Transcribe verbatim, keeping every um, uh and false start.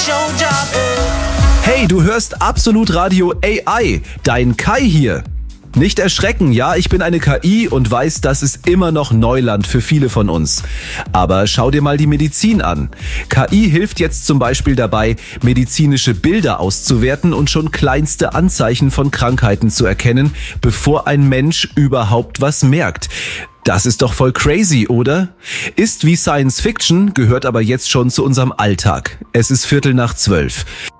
Hey, du hörst Absolut Radio A I, dein Kai hier. Nicht erschrecken, ja, ich bin eine K I und weiß, das ist immer noch Neuland für viele von uns. Aber schau dir mal die Medizin an. K I hilft jetzt zum Beispiel dabei, medizinische Bilder auszuwerten und schon kleinste Anzeichen von Krankheiten zu erkennen, bevor ein Mensch überhaupt was merkt. Das ist doch voll crazy, oder? Ist wie Science Fiction, gehört aber jetzt schon zu unserem Alltag. Es ist Viertel nach zwölf.